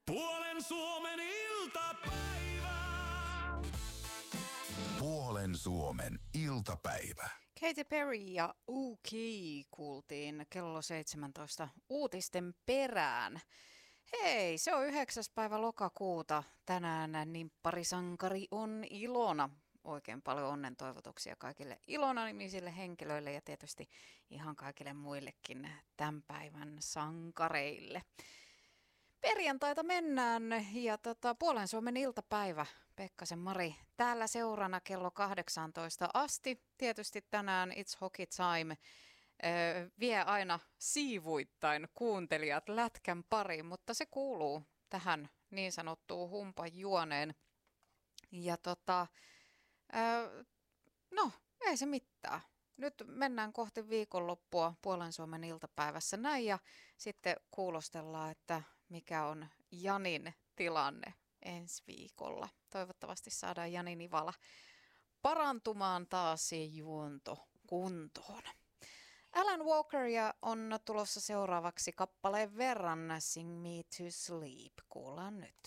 Puolen Suomen iltapäivä. Puolen Suomen iltapäivä. Katy Perry ja UK kuultiin kello 17 uutisten perään. Hei, se on 9. päivä lokakuuta. Tänään nimpparisankari on Ilona. Oikein paljon onnen toivotuksia kaikille Ilona-nimisille henkilöille ja tietysti ihan kaikille muillekin tämän päivän sankareille. Perjantaita mennään ja Puolen Suomen iltapäivä, Pekkasen Mari, täällä seurana kello 18 asti. Tietysti tänään It's Hockey Time vie aina siivuittain kuuntelijat lätkän pariin, mutta se kuuluu tähän niin sanottuun humpajuoneen. Ja no, ei se mitään. Nyt mennään kohti viikonloppua Puolen Suomen iltapäivässä näin ja sitten kuulostellaan, että mikä on Janin tilanne ensi viikolla. Toivottavasti saadaan Jani Nivala parantumaan taas juonto kuntoon. Alan Walkeria on tulossa seuraavaksi kappaleen verran Sing Me to Sleep. Kuullaan nyt.